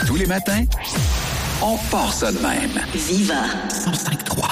Tous les matins, on part ça de même. Viva 105.3.